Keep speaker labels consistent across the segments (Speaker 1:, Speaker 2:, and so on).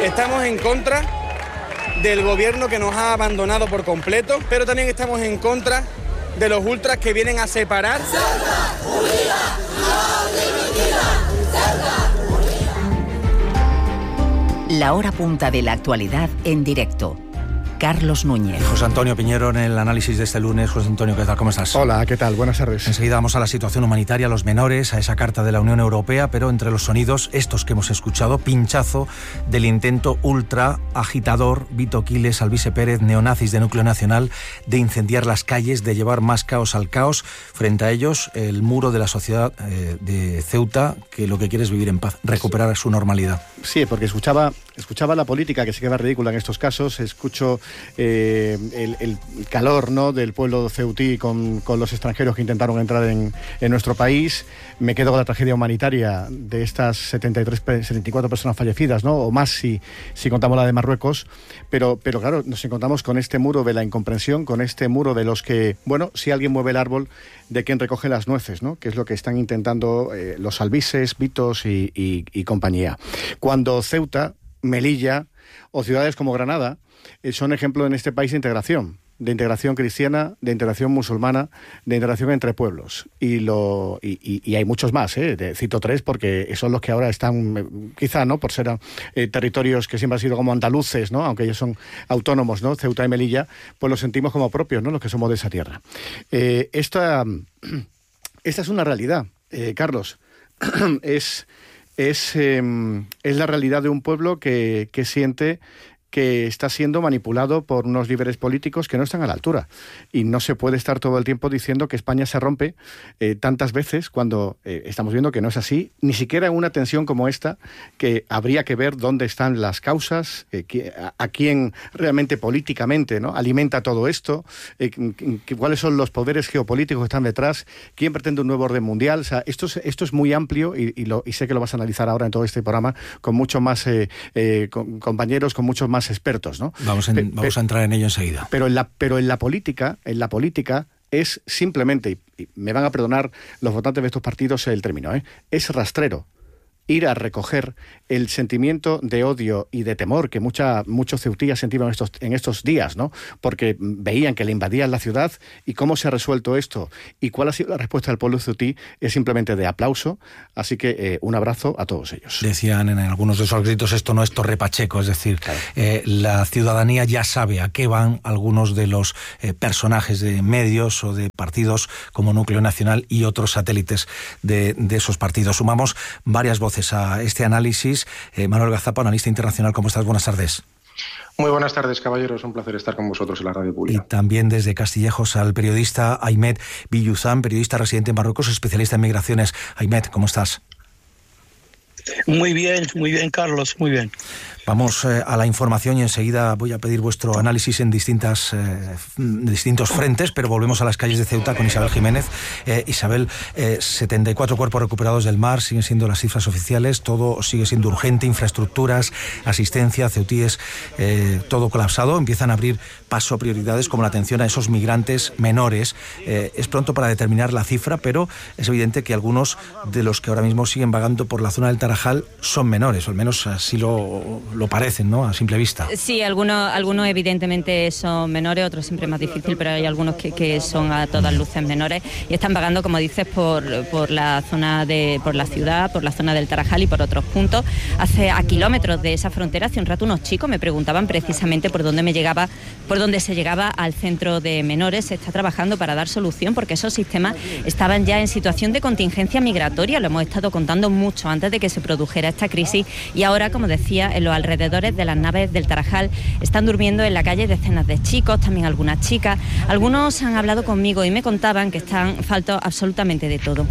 Speaker 1: Estamos en contra del gobierno que nos ha abandonado por completo, pero también estamos en contra de los ultras que vienen a separar.
Speaker 2: Ceuta, unida, no dividida. Ceuta, unida.
Speaker 3: La hora punta de la actualidad en directo. Carlos Núñez.
Speaker 4: José Antonio Piñero en el análisis de este lunes. José Antonio, ¿qué tal? ¿Cómo estás?
Speaker 5: Hola, ¿qué tal? Buenas tardes.
Speaker 4: Enseguida vamos a la situación humanitaria, a los menores, a esa carta de la Unión Europea, pero entre los sonidos, estos que hemos escuchado, pinchazo del intento ultra agitador, Vito Quiles, Alvise Pérez, neonazis de Núcleo Nacional, de incendiar las calles, de llevar más caos al caos. Frente a ellos, el muro de la sociedad de Ceuta, que lo que quiere es vivir en paz, recuperar su normalidad.
Speaker 5: Sí, porque escuchaba la política, que se queda ridícula en estos casos, escucho el calor, ¿no?, del pueblo ceutí con los extranjeros que intentaron entrar en nuestro país. Me quedo con la tragedia humanitaria de estas 74 personas fallecidas, ¿no?, o más si contamos la de Marruecos, pero claro, nos encontramos con este muro de la incomprensión, con este muro de los que, bueno, si alguien mueve el árbol, de quien recoge las nueces, ¿no?, que es lo que están intentando los albises, Vitos y compañía. Cuando Ceuta, Melilla o ciudades como Granada son ejemplo en este país de integración cristiana, de integración musulmana, de integración entre pueblos. Y hay muchos más, cito tres, porque son los que ahora están, quizá, ¿no?, por ser territorios que siempre han sido como andaluces, ¿no?, aunque ellos son autónomos, ¿no?, Ceuta y Melilla, pues los sentimos como propios, ¿no?, los que somos de esa tierra. Esta es una realidad, Carlos. Es la realidad de un pueblo que siente que está siendo manipulado por unos líderes políticos que no están a la altura. Y no se puede estar todo el tiempo diciendo que España se rompe tantas veces cuando estamos viendo que no es así, ni siquiera en una tensión como esta, que habría que ver dónde están las causas, a quién realmente políticamente, ¿no?, alimenta todo esto, cuáles son los poderes geopolíticos que están detrás, quién pretende un nuevo orden mundial. O sea, esto es muy amplio y sé que lo vas a analizar ahora en todo este programa con muchos más compañeros, con muchos más expertos, ¿no?
Speaker 4: Vamos a entrar en ello enseguida.
Speaker 5: Pero en la política es simplemente, y me van a perdonar los votantes de estos partidos el término, es rastrero ir a recoger el sentimiento de odio y de temor que muchos ceutíes sentían en estos días, ¿no?, porque veían que le invadían la ciudad. Y cómo se ha resuelto esto y cuál ha sido la respuesta del pueblo ceutí es simplemente de aplauso. Así que un abrazo a todos ellos.
Speaker 4: Decían en algunos de esos gritos, esto no es Torre Pacheco, es decir, claro, la ciudadanía ya sabe a qué van algunos de los personajes de medios o de partidos como Núcleo Nacional y otros satélites de esos partidos. Sumamos varias voces a este análisis. Manuel Gazapa, analista internacional, ¿cómo estás? Buenas tardes.
Speaker 6: Muy buenas tardes, caballeros. Un placer estar con vosotros en la radio pública.
Speaker 4: Y también desde Castillejos al periodista Ahmed Villuzán, periodista residente en Marruecos, especialista en migraciones. Ahmed, ¿cómo estás?
Speaker 7: Muy bien, Carlos, muy bien.
Speaker 4: Vamos a la información y enseguida voy a pedir vuestro análisis en distintos frentes, pero volvemos a las calles de Ceuta con Isabel Jiménez. Isabel, 74 cuerpos recuperados del mar, siguen siendo las cifras oficiales, todo sigue siendo urgente, infraestructuras, asistencia, ceutíes, todo colapsado. Empiezan a abrir paso a prioridades como la atención a esos migrantes menores. Es pronto para determinar la cifra, pero es evidente que algunos de los que ahora mismo siguen vagando por la zona del Tarajal son menores, o al menos así lo parecen, ¿no?, a simple vista.
Speaker 8: Sí, algunos evidentemente son menores, otros siempre más difícil, pero hay algunos que son a todas luces menores y están vagando, como dices, por la zona por la ciudad, por la zona del Tarajal y por otros puntos. A kilómetros de esa frontera, hace un rato unos chicos me preguntaban precisamente por dónde se llegaba al centro de menores. Se está trabajando para dar solución porque esos sistemas estaban ya en situación de contingencia migratoria, lo hemos estado contando mucho antes de que se produjera esta crisis, y ahora, como decía, en los alrededores de las naves del Tarajal están durmiendo en la calle decenas de chicos, también algunas chicas. Algunos han hablado conmigo y me contaban que están faltos absolutamente de todo.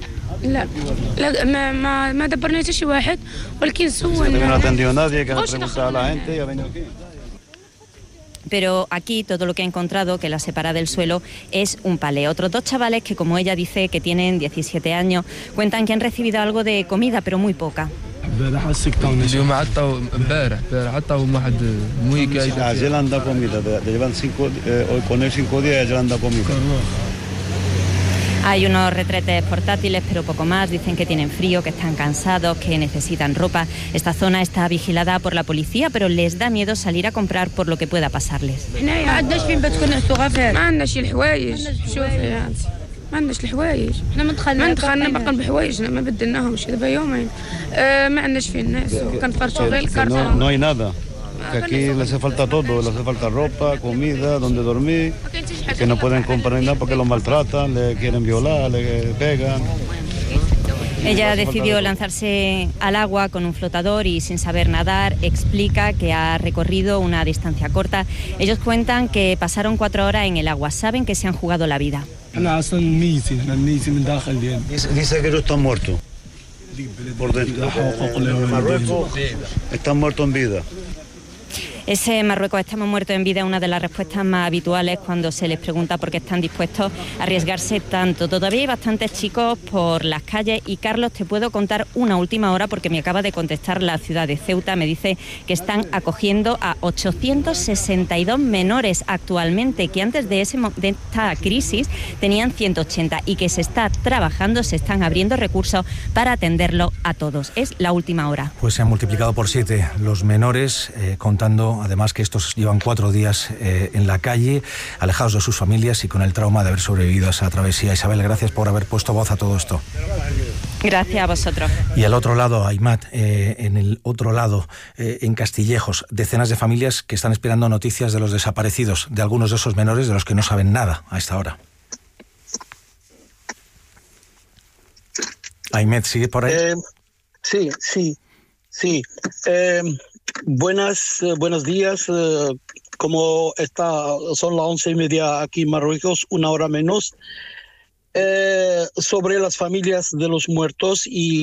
Speaker 9: ما دبرنيش شي واحد ولكن سولنا.
Speaker 10: No atendió nadie, que le preguntaba a la gente y ha venido aquí.
Speaker 8: Pero aquí todo lo que ha encontrado, que la separa del suelo, es un palé. Otros dos chavales que, como ella dice, que tienen 17 años, cuentan que han recibido algo de comida, pero muy poca.
Speaker 10: اليوم عطاو واحد مويكا ayer han dado comida, llevan 5 con el 5 días ya han dado comida.
Speaker 8: Hay unos retretes portátiles, pero poco más. Dicen que tienen frío, que están cansados, que necesitan ropa. Esta zona está vigilada por la policía, pero les da miedo salir a comprar por lo que pueda pasarles.
Speaker 9: ما عندناش الحوايج احنا ما دخلنا باقا بحوايجنا ما بدلناهمش دابا يومين ما عندناش فيه الناس كنفرشوا غير الكرتون.
Speaker 10: No hay nada. Que aquí les hace falta todo, les hace falta ropa, comida, donde dormir, que no pueden comprar nada porque los maltratan, le quieren violar, le pegan.
Speaker 8: Ella decidió lanzarse al agua con un flotador y sin saber nadar. Explica que ha recorrido una distancia corta. Ellos cuentan que pasaron 4 horas en el agua. Saben que se han jugado la vida.
Speaker 10: Dice que ellos están muertos. Por dentro. Marruecos están muertos en vida.
Speaker 8: Ese Marruecos estamos muertos en vida es una de las respuestas más habituales cuando se les pregunta por qué están dispuestos a arriesgarse tanto. Todavía hay bastantes chicos por las calles y Carlos, te puedo contar una última hora porque me acaba de contestar la ciudad de Ceuta. Me dice que están acogiendo a 862 menores actualmente, que antes de esta crisis tenían 180 y que se está trabajando, se están abriendo recursos para atenderlo a todos. Es la última hora.
Speaker 4: Pues se han multiplicado por 7 los menores, contando además que estos llevan 4 días en la calle, alejados de sus familias y con el trauma de haber sobrevivido a esa travesía. Isabel, gracias por haber puesto voz a todo esto.
Speaker 8: Gracias a vosotros.
Speaker 4: Y al otro lado, Aymat, en el otro lado, en Castillejos, decenas de familias que están esperando noticias de los desaparecidos, de algunos de esos menores de los que no saben nada a esta hora. Aymat, ¿sigue por ahí?
Speaker 7: Sí. Buenos días. Como son las 11:30 aquí en Marruecos, 1 hora menos. Sobre las familias de los muertos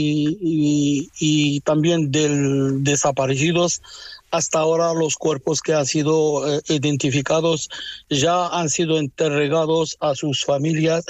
Speaker 7: y también del desaparecidos. Hasta ahora los cuerpos que han sido identificados ya han sido entregados a sus familias,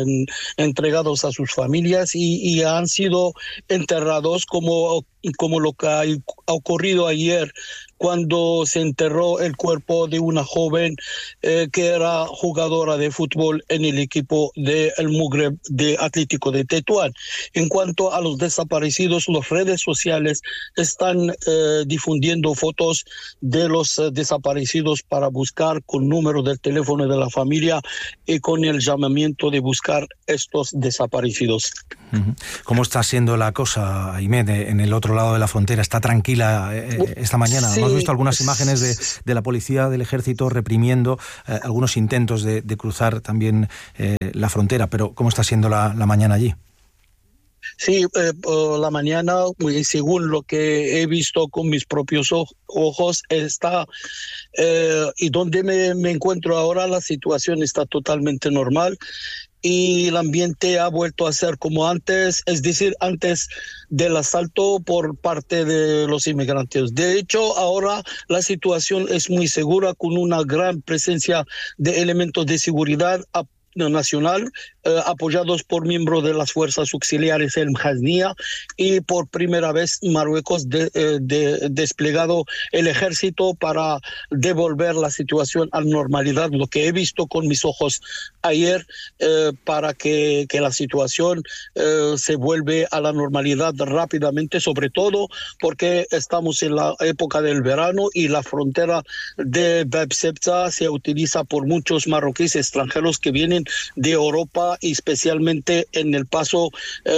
Speaker 7: y han sido enterrados como lo que ha ocurrido ayer cuando se enterró el cuerpo de una joven que era jugadora de fútbol en el equipo del Mugreb de Atlético de Tetuán. En cuanto a los desaparecidos, las redes sociales están difundiendo fotos de los desaparecidos para buscar con número del teléfono de la familia y con el llamamiento de buscar estos desaparecidos.
Speaker 4: ¿Cómo está siendo la cosa, Aymat, en el otro lado de la frontera? ¿Está tranquila esta mañana?
Speaker 7: Sí,
Speaker 4: Hemos visto algunas imágenes de la policía, del ejército, reprimiendo algunos intentos de cruzar también la frontera, pero ¿cómo está siendo la mañana allí?
Speaker 7: Sí, la mañana, según lo que he visto con mis propios ojos, está, y donde me encuentro ahora, la situación está totalmente normal y el ambiente ha vuelto a ser como antes, es decir, antes del asalto por parte de los inmigrantes. De hecho, ahora la situación es muy segura, con una gran presencia de elementos de seguridad nacional, apoyados por miembros de las fuerzas auxiliares El Mjasnia, y por primera vez Marruecos desplegado el ejército para devolver la situación a la normalidad, lo que he visto con mis ojos ayer, para que la situación se vuelve a la normalidad rápidamente, sobre todo porque estamos en la época del verano y la frontera de Bab Sebza se utiliza por muchos marroquíes extranjeros que vienen de Europa, y especialmente en el paso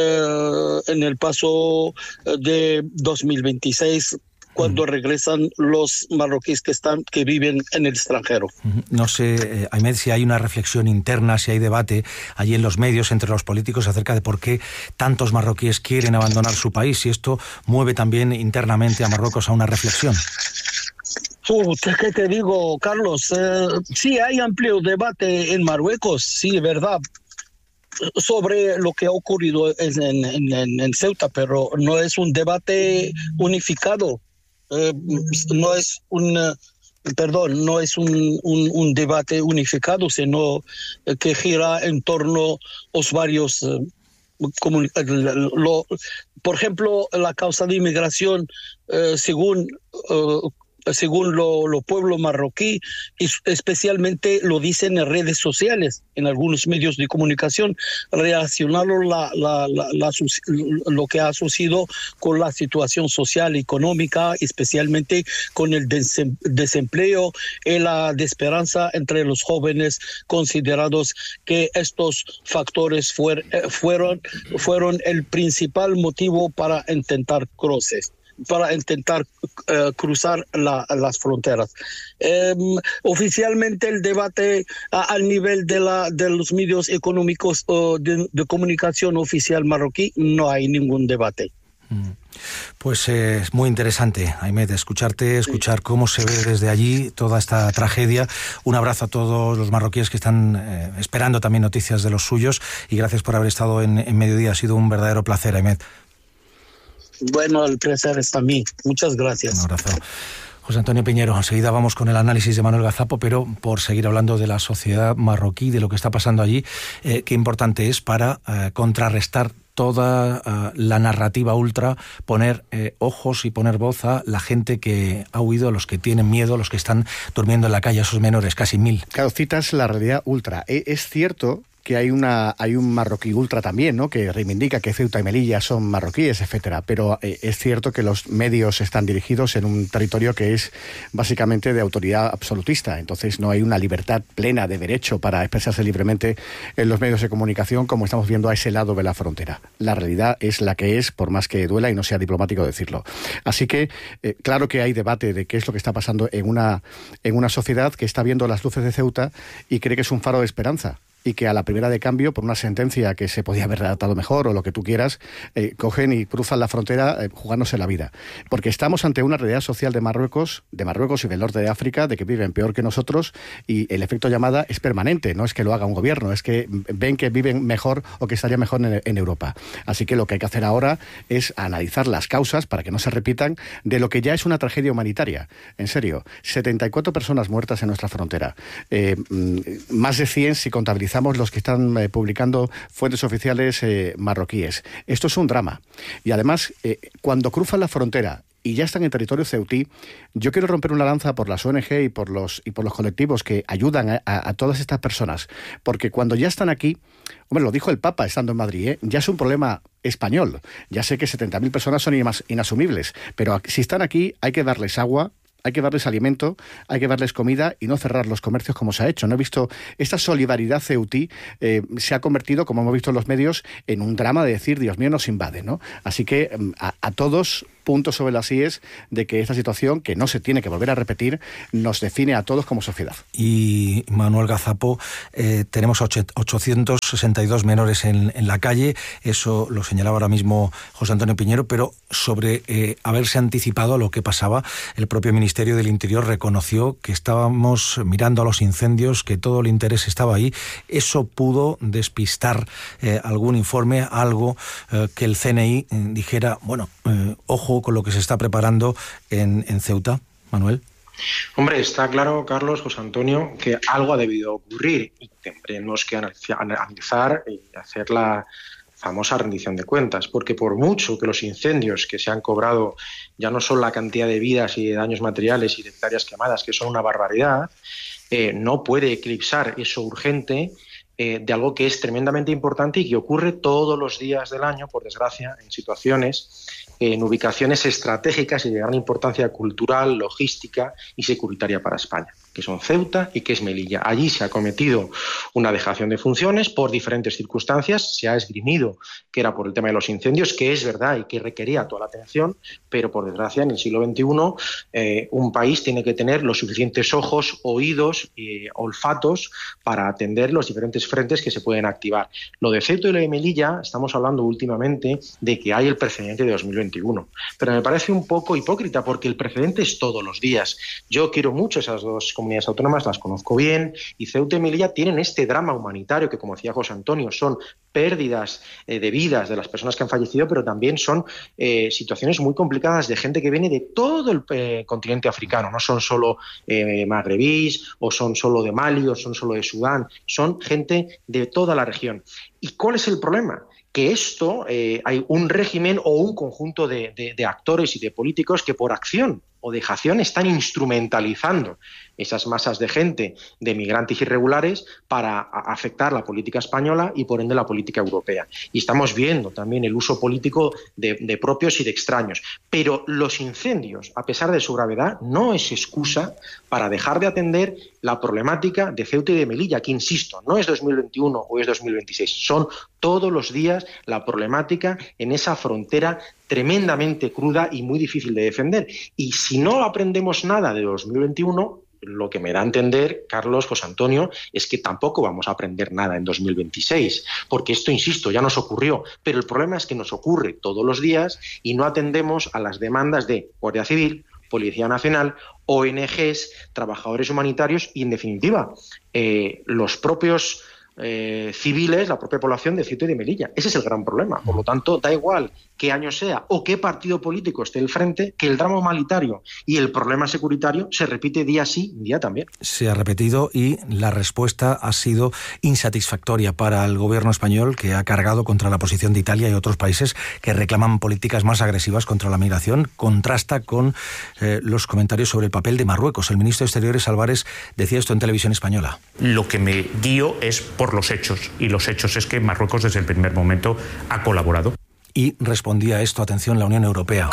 Speaker 7: de 2026, cuando regresan los marroquíes que viven en el extranjero.
Speaker 4: No sé, Aymat, si hay una reflexión interna, si hay debate allí en los medios entre los políticos acerca de por qué tantos marroquíes quieren abandonar su país, si esto mueve también internamente a Marruecos a una reflexión.
Speaker 7: ¿Qué te digo, Carlos? Sí, hay amplio debate en Marruecos, sí, verdad, sobre lo que ha ocurrido en Ceuta, pero no es un debate unificado, no es un debate unificado, sino que gira en torno a los varios por ejemplo, la causa de inmigración, según según los pueblos marroquí, y especialmente lo dicen en redes sociales, en algunos medios de comunicación, relacionando lo que ha sucedido con la situación social y económica, especialmente con el desempleo y la desesperanza entre los jóvenes, considerados que estos factores fueron el principal motivo para intentar cruzar las fronteras. Oficialmente el debate al nivel de los medios económicos de comunicación oficial marroquí no hay ningún debate.
Speaker 4: Pues es muy interesante, Ahmed, escuchar cómo se ve desde allí toda esta tragedia. Un abrazo a todos los marroquíes que están esperando también noticias de los suyos, y gracias por haber estado en Mediodía. Ha sido un verdadero placer, Ahmed.
Speaker 7: Bueno, el placer es a mí. Muchas gracias.
Speaker 4: Un abrazo. José Antonio Piñero, enseguida vamos con el análisis de Manuel Gazapo, pero por seguir hablando de la sociedad marroquí, de lo que está pasando allí, qué importante es para contrarrestar toda la narrativa ultra, poner ojos y poner voz a la gente que ha huido, los que tienen miedo, los que están durmiendo en la calle, esos menores, casi 1000.
Speaker 5: Claro, citas la realidad ultra. Es cierto que hay un marroquí ultra también, ¿no?, que reivindica que Ceuta y Melilla son marroquíes, etcétera, pero es cierto que los medios están dirigidos en un territorio que es básicamente de autoridad absolutista, entonces no hay una libertad plena de derecho para expresarse libremente en los medios de comunicación, como estamos viendo a ese lado de la frontera. La realidad es la que es, por más que duela y no sea diplomático decirlo. Así que, claro que hay debate de qué es lo que está pasando en una sociedad que está viendo las luces de Ceuta y cree que es un faro de esperanza, y que a la primera de cambio, por una sentencia que se podía haber redactado mejor o lo que tú quieras, cogen y cruzan la frontera jugándose la vida. Porque estamos ante una realidad social de Marruecos y del norte de África, de que viven peor que nosotros, y el efecto llamada es permanente, no es que lo haga un gobierno, es que ven que viven mejor o que estaría mejor en Europa. Así que lo que hay que hacer ahora es analizar las causas para que no se repitan de lo que ya es una tragedia humanitaria. En serio, 74 personas muertas en nuestra frontera, más de 100 si contabilizamos los que están publicando fuentes oficiales marroquíes. Esto es un drama. Y además, cuando cruzan la frontera y ya están en territorio ceutí, yo quiero romper una lanza por las ONG y por los colectivos que ayudan a todas estas personas. Porque cuando ya están aquí, hombre, lo dijo el Papa estando en Madrid, ya es un problema español. Ya sé que 70.000 personas son inasumibles, pero si están aquí hay que darles agua, hay que darles alimento, hay que darles comida y no cerrar los comercios como se ha hecho. No he visto esta solidaridad ceutí, se ha convertido, como hemos visto en los medios, en un drama de decir, Dios mío, nos invade, ¿no? Así que a todos, puntos sobre las íes de que esta situación, que no se tiene que volver a repetir, nos define a todos como sociedad.
Speaker 4: Y Manuel Gazapo, tenemos 862 menores en la calle, eso lo señalaba ahora mismo José Antonio Piñero, pero sobre haberse anticipado a lo que pasaba, el propio Ministerio del Interior reconoció que estábamos mirando a los incendios, que todo el interés estaba ahí. Eso pudo despistar algún informe, algo que el CNI dijera, bueno, ojo con lo que se está preparando en Ceuta, Manuel.
Speaker 6: Hombre, está claro, Carlos, José Antonio, que algo ha debido ocurrir y tendremos que analizar y hacer la famosa rendición de cuentas, porque por mucho que los incendios que se han cobrado ya no son la cantidad de vidas y de daños materiales y de hectáreas quemadas, que son una barbaridad, no puede eclipsar eso urgente de algo que es tremendamente importante y que ocurre todos los días del año, por desgracia, en situaciones, en ubicaciones estratégicas y de gran importancia cultural, logística y securitaria para España, que son Ceuta y que es Melilla. Allí se ha cometido una dejación de funciones por diferentes circunstancias, se ha esgrimido que era por el tema de los incendios, que es verdad y que requería toda la atención, pero por desgracia en el siglo XXI un país tiene que tener los suficientes ojos, oídos y olfatos para atender los diferentes frentes que se pueden activar. Lo de Ceuta y lo de Melilla, estamos hablando últimamente de que hay el precedente de 2021, pero me parece un poco hipócrita porque el precedente es todos los días. Yo quiero mucho esas dos comunidades autónomas, las conozco bien, y Ceuta y Melilla tienen este drama humanitario que, como decía José Antonio, son pérdidas de vidas de las personas que han fallecido, pero también son situaciones muy complicadas de gente que viene de todo el continente africano, no son solo magrebís, o son solo de Mali, o son solo de Sudán, son gente de toda la región. ¿Y cuál es el problema? Que esto hay un régimen o un conjunto de actores y de políticos que por acción o dejación están instrumentalizando esas masas de gente, de migrantes irregulares, para afectar la política española y por ende la política europea. Y estamos viendo también el uso político de propios y de extraños. Pero los incendios, a pesar de su gravedad, no es excusa para dejar de atender la problemática de Ceuta y de Melilla, que, insisto, no es 2021 o es 2026, son todos los días la problemática en esa frontera tremendamente cruda y muy difícil de defender. Y si no aprendemos nada de 2021, lo que me da a entender, Carlos, José Antonio, es que tampoco vamos a aprender nada en 2026, porque esto, insisto, ya nos ocurrió, pero el problema es que nos ocurre todos los días y no atendemos a las demandas de Guardia Civil, Policía Nacional, ONGs, trabajadores humanitarios y, en definitiva, los propios civiles, la propia población de Ceuta y de Melilla. Ese es el gran problema. Por lo tanto, da igual qué año sea o qué partido político esté al frente, que el drama humanitario y el problema securitario se repite día sí, día también.
Speaker 4: Se ha repetido y la respuesta ha sido insatisfactoria para el gobierno español, que ha cargado contra la posición de Italia y otros países que reclaman políticas más agresivas contra la migración. Contrasta con los comentarios sobre el papel de Marruecos. El ministro de Exteriores, Álvarez, decía esto en televisión española.
Speaker 11: Lo que me guío es por los hechos, y los hechos es que Marruecos desde el primer momento ha colaborado.
Speaker 4: Y respondía a esto, atención, la Unión Europea,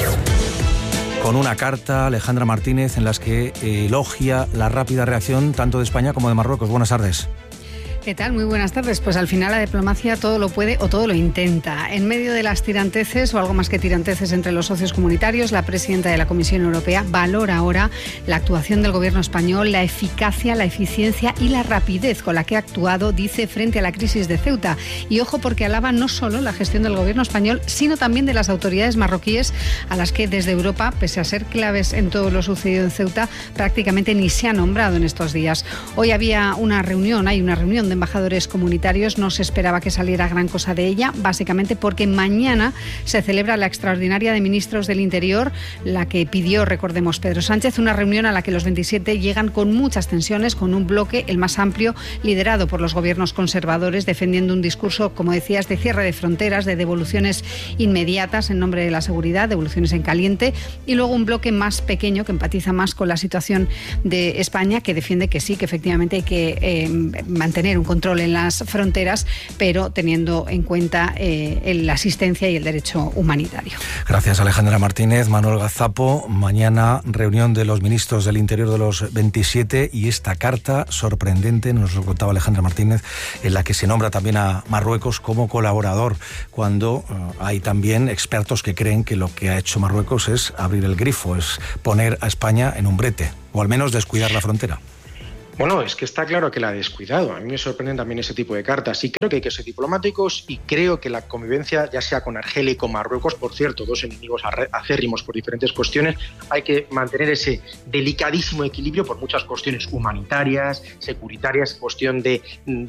Speaker 4: con una carta, Alejandra Martínez, en la que elogia la rápida reacción tanto de España como de Marruecos. Buenas tardes.
Speaker 12: ¿Qué tal? Muy buenas tardes. Pues al final la diplomacia todo lo puede o todo lo intenta. En medio de las tiranteces o algo más que tiranteces entre los socios comunitarios, la presidenta de la Comisión Europea valora ahora la actuación del gobierno español, la eficacia, la eficiencia y la rapidez con la que ha actuado, dice, frente a la crisis de Ceuta. Y ojo, porque alaba no solo la gestión del gobierno español, sino también de las autoridades marroquíes, a las que desde Europa, pese a ser claves en todo lo sucedido en Ceuta, prácticamente ni se ha nombrado en estos días. Hoy hay una reunión de embajadores comunitarios. No se esperaba que saliera gran cosa de ella, básicamente porque mañana se celebra la extraordinaria de ministros del Interior, la que pidió, recordemos, Pedro Sánchez, una reunión a la que los 27 llegan con muchas tensiones, con un bloque, el más amplio, liderado por los gobiernos conservadores, defendiendo un discurso, como decías, de cierre de fronteras, de devoluciones inmediatas en nombre de la seguridad, devoluciones en caliente, y luego un bloque más pequeño que empatiza más con la situación de España, que defiende que sí, que efectivamente hay que mantener un control en las fronteras, pero teniendo en cuenta la asistencia y el derecho humanitario.
Speaker 4: Gracias, Alejandra Martínez. Manuel Gazapo, mañana reunión de los ministros del Interior de los 27 y esta carta sorprendente, nos lo contaba Alejandra Martínez, en la que se nombra también a Marruecos como colaborador, cuando hay también expertos que creen que lo que ha hecho Marruecos es abrir el grifo, es poner a España en un brete, o al menos descuidar la frontera.
Speaker 6: Bueno, es que está claro que la ha descuidado. A mí me sorprenden también ese tipo de cartas. Y creo que hay que ser diplomáticos y creo que la convivencia, ya sea con Argelia y con Marruecos, por cierto, dos enemigos acérrimos por diferentes cuestiones, hay que mantener ese delicadísimo equilibrio por muchas cuestiones humanitarias, securitarias, cuestión de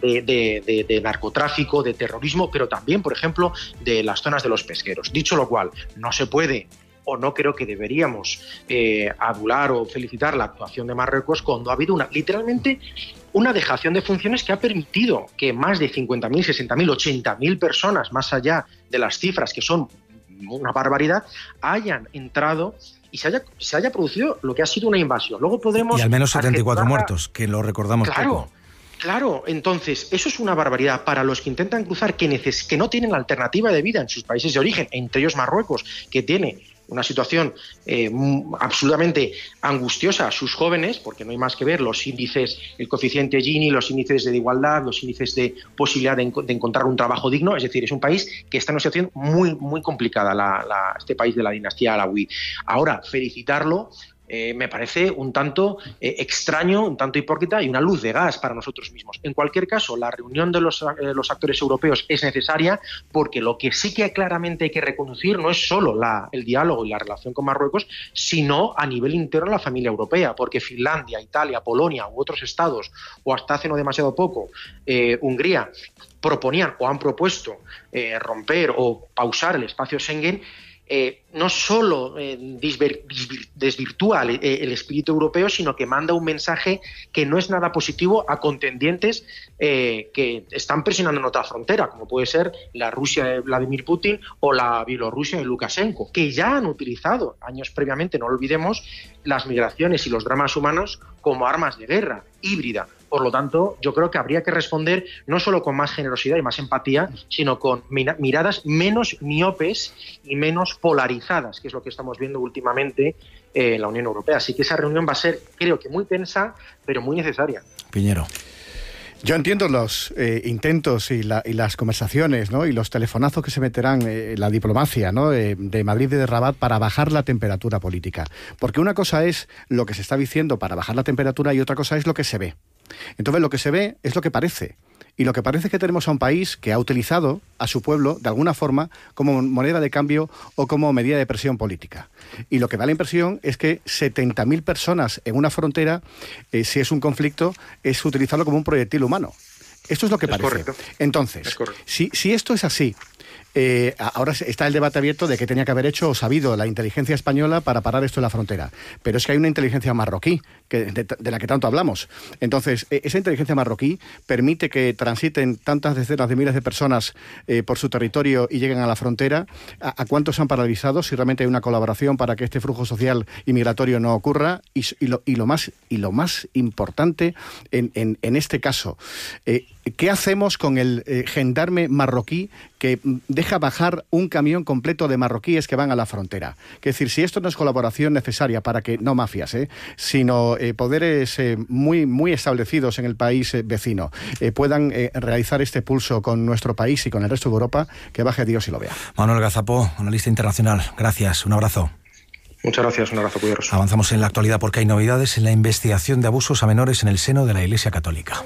Speaker 6: narcotráfico, de terrorismo, pero también, por ejemplo, de las zonas de los pesqueros. Dicho lo cual, no se puede, o no creo que deberíamos adular o felicitar la actuación de Marruecos cuando ha habido literalmente una dejación de funciones que ha permitido que más de 50.000, 60.000, 80.000 personas, más allá de las cifras que son una barbaridad, hayan entrado y se haya producido lo que ha sido una invasión. Luego podremos...
Speaker 4: Y al menos 74 muertos, que lo recordamos poco.
Speaker 6: Claro, entonces, eso es una barbaridad para los que intentan cruzar, que no tienen alternativa de vida en sus países de origen, entre ellos Marruecos, que tiene una situación absolutamente angustiosa a sus jóvenes, porque no hay más que ver los índices, el coeficiente Gini, los índices de igualdad, los índices de posibilidad de encontrar un trabajo digno. Es decir, es un país que está en una situación muy, muy complicada, este país de la dinastía alauí. Ahora, felicitarlo me parece un tanto extraño, un tanto hipócrita y una luz de gas para nosotros mismos. En cualquier caso, la reunión de los actores europeos es necesaria, porque lo que sí que claramente hay que reconducir no es solo el diálogo y la relación con Marruecos, sino a nivel interno la familia europea, porque Finlandia, Italia, Polonia u otros estados, o hasta hace no demasiado poco, Hungría, proponían o han propuesto romper o pausar el espacio Schengen. no solo desvirtúa el espíritu europeo, sino que manda un mensaje que no es nada positivo a contendientes que están presionando en otra frontera, como puede ser la Rusia de Vladimir Putin o la Bielorrusia de Lukashenko, que ya han utilizado años previamente, no olvidemos, las migraciones y los dramas humanos como armas de guerra híbrida. Por lo tanto, yo creo que habría que responder no solo con más generosidad y más empatía, sino con miradas menos miopes y menos polarizadas, que es lo que estamos viendo últimamente en la Unión Europea. Así que esa reunión va a ser, creo que muy tensa, pero muy necesaria.
Speaker 4: Piñero.
Speaker 5: Yo entiendo los intentos y las conversaciones, ¿no?, y los telefonazos que se meterán la diplomacia, ¿no?, de Madrid y de Rabat para bajar la temperatura política. Porque una cosa es lo que se está diciendo para bajar la temperatura y otra cosa es lo que se ve. Entonces lo que se ve es lo que parece. Y lo que parece es que tenemos a un país que ha utilizado a su pueblo, de alguna forma, como moneda de cambio o como medida de presión política. Y lo que da la impresión es que 70.000 personas en una frontera, si es un conflicto, es utilizarlo como un proyectil humano. Esto es lo que parece.
Speaker 6: Correcto.
Speaker 5: Entonces, si esto es así, ahora está el debate abierto de qué tenía que haber hecho o sabido la inteligencia española para parar esto en la frontera. Pero es que hay una inteligencia marroquí, de la que tanto hablamos. Entonces, esa inteligencia marroquí permite que transiten tantas decenas de miles de personas por su territorio y lleguen a la frontera. ¿A cuántos se han paralizado? Si realmente hay una colaboración para que este flujo social y migratorio no ocurra. Y lo más importante en este caso, ¿qué hacemos con el gendarme marroquí que deja bajar un camión completo de marroquíes que van a la frontera? Es decir, si esto no es colaboración necesaria para que, no mafias, sino poderes muy establecidos en el país vecino, puedan realizar este pulso con nuestro país y con el resto de Europa, que baje Dios y lo vea.
Speaker 4: Manuel Gazapó, analista internacional, gracias, un abrazo.
Speaker 6: Muchas gracias, un abrazo cuidaros.
Speaker 4: Avanzamos en la actualidad porque hay novedades en la investigación de abusos a menores en el seno de la Iglesia Católica.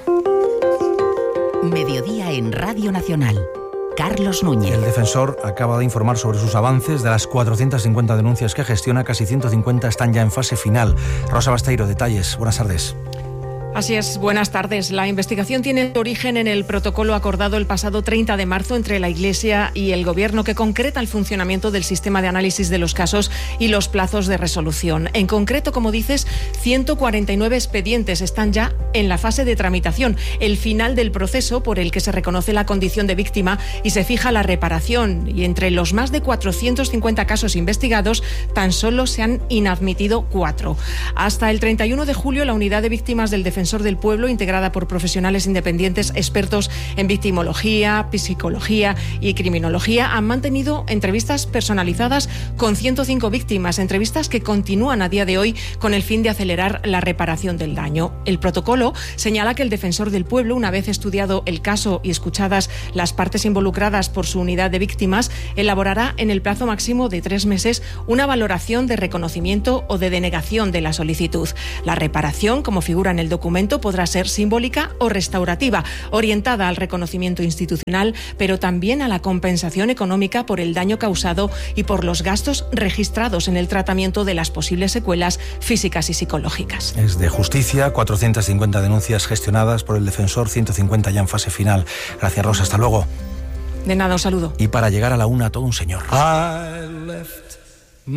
Speaker 3: Mediodía en Radio Nacional. Carlos Núñez.
Speaker 4: El defensor acaba de informar sobre sus avances. De las 450 denuncias que gestiona, casi 150 están ya en fase final. Rosa Basteiro, detalles. Buenas tardes.
Speaker 13: Así es, buenas tardes. La investigación tiene origen en el protocolo acordado el pasado 30 de marzo entre la Iglesia y el Gobierno, que concreta el funcionamiento del sistema de análisis de los casos y los plazos de resolución. En concreto, como dices, 149 expedientes están ya en la fase de tramitación, el final del proceso por el que se reconoce la condición de víctima y se fija la reparación. Y entre los más de 450 casos investigados, tan solo se han inadmitido 4. Hasta el 31 de julio, la unidad de víctimas del Defensor del Pueblo, integrada por profesionales independientes expertos en victimología, psicología y criminología, han mantenido entrevistas personalizadas con 105 víctimas, entrevistas que continúan a día de hoy con el fin de acelerar la reparación del daño. El protocolo señala que el Defensor del Pueblo, una vez estudiado el caso y escuchadas las partes involucradas por su unidad de víctimas, elaborará en el plazo máximo de 3 meses una valoración de reconocimiento o de denegación de la solicitud. La reparación, como figura en el documento, podrá ser simbólica o restaurativa, orientada al reconocimiento institucional, pero también a la compensación económica por el daño causado y por los gastos registrados en el tratamiento de las posibles secuelas físicas y psicológicas.
Speaker 4: Es de justicia, 450 denuncias gestionadas por el defensor, 150 ya en fase final. Gracias, Rosa, hasta luego.
Speaker 13: De nada, un saludo.
Speaker 4: Y para llegar a la una, todo un señor.
Speaker 14: I left my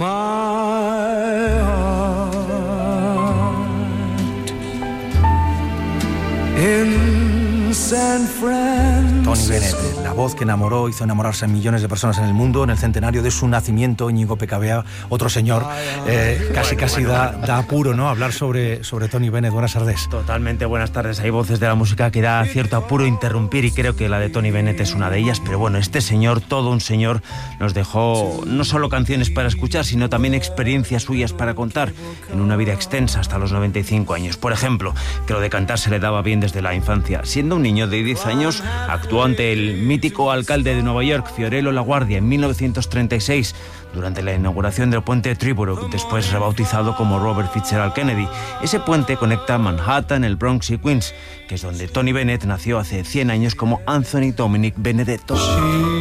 Speaker 14: heart in San Francisco.
Speaker 4: Tony Bennett, la voz que enamoró, hizo enamorarse a millones de personas en el mundo. En el centenario de su nacimiento, Íñigo Pecabea, otro señor, casi da apuro, ¿no?, hablar sobre Tony Bennett. Buenas tardes.
Speaker 15: Totalmente, buenas tardes. Hay voces de la música que da cierto apuro interrumpir y creo que la de Tony Bennett es una de ellas. Pero bueno, este señor, todo un señor, nos dejó no solo canciones para escuchar, sino también experiencias suyas para contar en una vida extensa hasta los 95 años. Por ejemplo, que lo de cantar se le daba bien desde la infancia. Siendo un niño de 10 años, actuó ante el mítico alcalde de Nueva York, Fiorello LaGuardia, en 1936, durante la inauguración del puente de Triborough, después rebautizado como Robert Fitzgerald Kennedy. Ese puente conecta Manhattan, el Bronx y Queens, que es donde Tony Bennett nació hace 100 años como Anthony Dominic Benedetto.